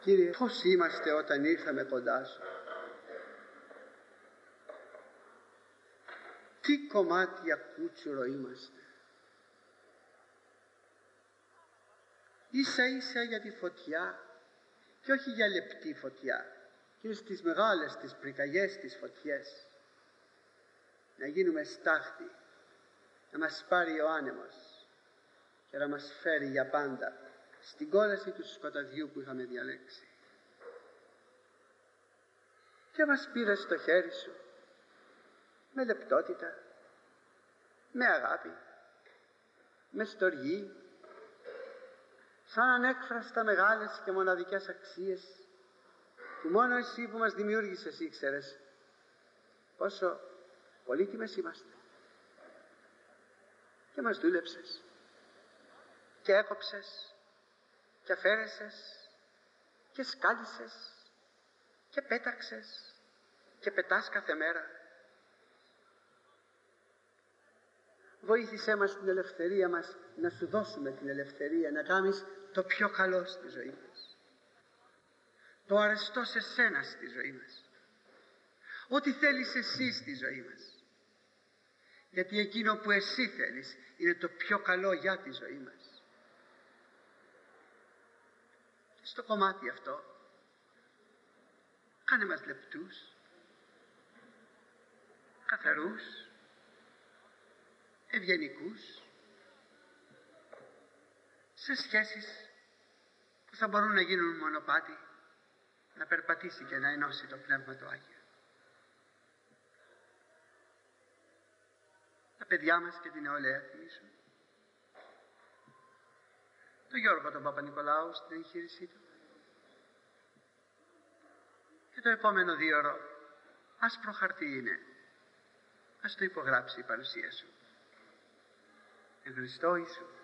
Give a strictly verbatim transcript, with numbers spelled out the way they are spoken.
Κύριε, πώς είμαστε όταν ήρθαμε κοντά σου? Τι κομμάτια κούτσουρο είμαστε. Ίσα ίσα για τη φωτιά και όχι για λεπτή φωτιά, και στις μεγάλες, τις πρικαγιές, τις φωτιές να γίνουμε στάχτη, να μας πάρει ο άνεμος και να μας φέρει για πάντα στην κόλαση του σκοταδιού που είχαμε διαλέξει. Και μας πήρε στο χέρι σου με λεπτότητα, με αγάπη, με στοργή, σαν ανέκφραστα μεγάλες και μοναδικές αξίες που μόνο εσύ που μας δημιούργησες ήξερες πόσο πολύτιμες είμαστε. Και μας δούλεψες και έκοψες και αφαίρεσες και σκάλισες και πέταξες και πετάς κάθε μέρα. Βοήθησέ μας την ελευθερία μας να σου δώσουμε την ελευθερία να κάνεις το πιο καλό στη ζωή μας, το αρεστό σε σένα στη ζωή μας, ό,τι θέλεις εσύ στη ζωή μας, γιατί εκείνο που εσύ θέλεις είναι το πιο καλό για τη ζωή μας. Και στο κομμάτι αυτό κάνε μας λεπτούς, καθαρούς, ευγενικούς, σε σχέσεις που θα μπορούν να γίνουν μονοπάτι, να περπατήσει και να ενώσει το Πνεύμα το Άγιο. Τα παιδιά μας και την νεολαία θυμίσουν. Το Γιώργο τον Παπα-Νικολάου στην εγχείρησή του. Και το επόμενο δίωρο άσπρο χαρτί είναι. Ας το υπογράψει η παρουσία σου. Εν Χριστώ Ιησού.